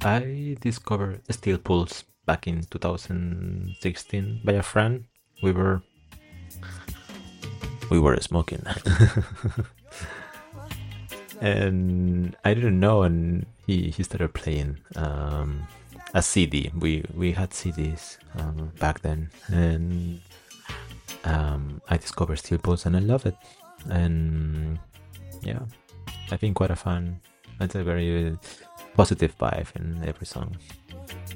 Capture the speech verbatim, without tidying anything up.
I discovered Steel Pulse back in two thousand sixteen by a friend. We were we were smoking, and I didn't know, and he he started playing um, a C D. We we had C Ds um, back then, and um, I discovered Steel Pulse, and I love it. And yeah, I think quite a fun. It's a very positive vibe in every song.